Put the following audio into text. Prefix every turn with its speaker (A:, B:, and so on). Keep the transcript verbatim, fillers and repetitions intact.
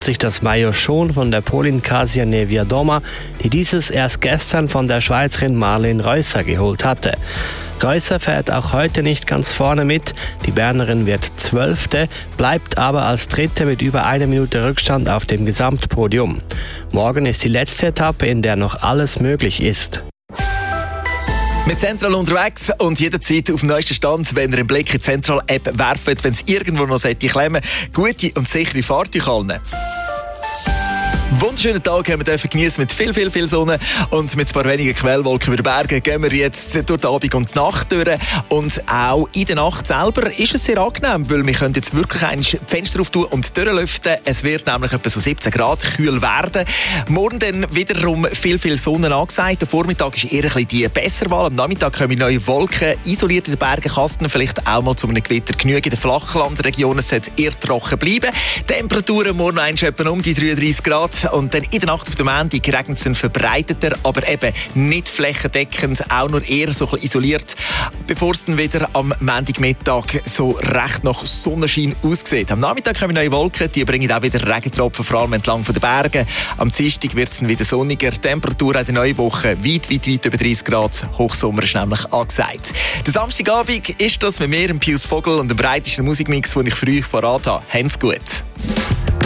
A: sich das Maillot schon von der Polin Kasia Niewiadoma, die dieses erst gestern von der Schweizerin Marlene Reusser geholt hatte. Reusser fährt auch heute nicht ganz vorne mit. Die Bernerin wird Zwölfte, bleibt aber als Dritte mit über einer Minute Rückstand auf dem Gesamtpodium. Morgen ist die letzte Etappe, in der noch alles möglich ist.
B: Mit Central unterwegs und jederzeit auf dem neuesten Stand, wenn ihr einen Blick in die Central-App werft, wenn es irgendwo noch klemmen sollte. Gute und sichere Fahrt euch allen. Wunderschönen Tag haben wir dürfen genießen mit viel, viel, viel Sonne und mit ein paar wenigen Quellwolken über den Bergen gehen wir jetzt durch den Abend und die Nacht durch. Und auch in der Nacht selber ist es sehr angenehm, weil wir können jetzt wirklich ein Fenster auftun und durchlüften. Es wird nämlich etwa so siebzehn Grad kühl werden. Morgen dann wiederum viel, viel Sonne angesagt. Der Vormittag ist eher ein bisschen die bessere Wahl. Am Nachmittag kommen neue Wolken. Isoliert in den Bergen Kasten vielleicht auch mal zu einem Gewitter genügen. In den Flachlandregionen soll es eher trocken bleiben. Temperaturen morgen etwa um die dreiunddreißig Grad. Und dann in der Nacht auf dem Montag regnet es dann verbreiteter, aber eben nicht flächendeckend, auch nur eher so isoliert, bevor es dann wieder am Montagmittag so recht nach Sonnenschein aussieht. Am Nachmittag kommen neue Wolken, die bringen auch wieder Regentropfen, vor allem entlang der Berge. Am Dienstag wird es dann wieder sonniger. Temperatur in der neuen Woche weit, weit, weit über dreißig Grad. Hochsommer ist nämlich angesagt. Der Samstagabend ist das mit mir, Pius Vogel und dem breitesten Musikmix, den ich für euch parat habe. Habt's gut.